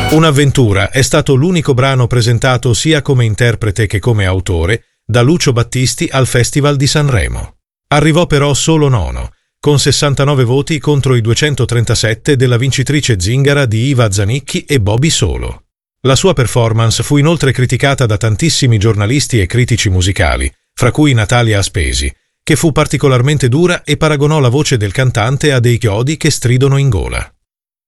Un'avventura è stato l'unico brano presentato sia come interprete che come autore da Lucio Battisti al Festival di Sanremo. Arrivò però solo nono, con 69 voti contro i 237 della vincitrice zingara di Iva Zanicchi e Bobby Solo. La sua performance fu inoltre criticata da tantissimi giornalisti e critici musicali, fra cui Natalia Aspesi, che fu particolarmente dura e paragonò la voce del cantante a dei chiodi che stridono in gola.